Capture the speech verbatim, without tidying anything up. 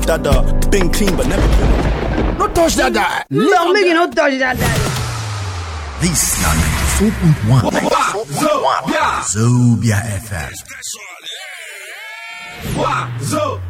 dada. Been clean but never clean. No touch that guy. No, make you no touch that guy. This na ninety-four point one Zobia F M. Zo.